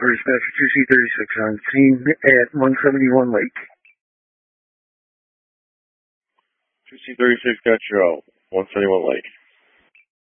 Dispatcher 2C36 on scene at 171 Lake. 2C36 got you out. 171 Lake.